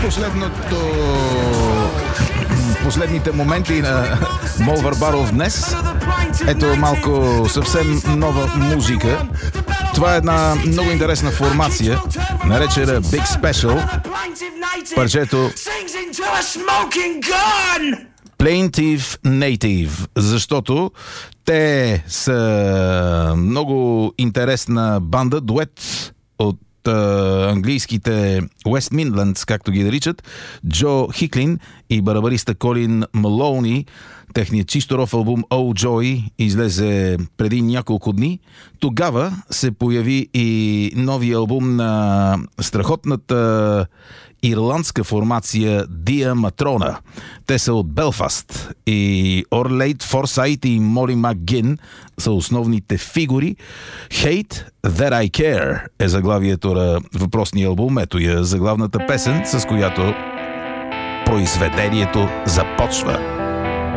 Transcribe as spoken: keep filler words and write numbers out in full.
последното последните моменти на Мол Варбаров днес. Ето малко съвсем нова музика. Това е една много интересна формация, наречена Big Special. Парчето Plaintive Native, защото те са много интересна банда, дует от а, английските West Midlands, както ги наричат, Джо Хиклин и барабариста Колин Малоуни. Техният чисто ров албум Oh Joy излезе преди няколко дни. Тогава се появи и новия албум на страхотната ирландска формация Dia Matrona. Те са от Белфаст и Орлейд Форсайт и Моли Макгин са основните фигури. Hate That I Care е заглавието на въпросния албум. Ето я заглавната песен, с която произведението започва.